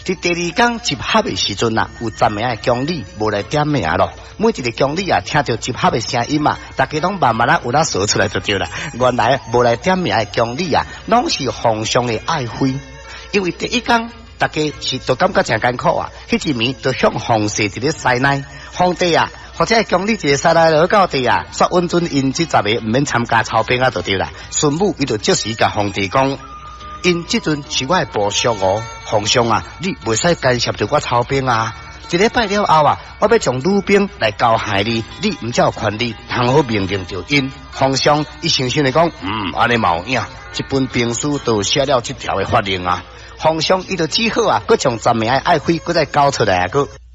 伫第二天集合的时阵啊，有10名的经理无来点名咯。每一个经理啊，听到集合的声音啊，大家拢慢慢啊有那说出来就对了。原来无来点名的经理啊，拢是皇上的爱妃，因为第一天大家是都感觉真艰苦啊，迄一暝都向皇室一个塞奶，皇帝啊。或者经理一个塞奶落到地啊，说允准因这10个唔免参加操兵啊，就对啦。孙武伊就即时甲皇帝讲，因这阵是我的部属哦，皇上啊，你袂使干涉到我操兵啊。一礼拜了后啊，我要从女兵来交害你，你唔才有权利通好命令着因。皇上伊诚心的讲，安尼嘛有影，一本兵书都写了这条的法令啊。皇上伊就只好啊，佮从10名的爱妃佮再交出来个。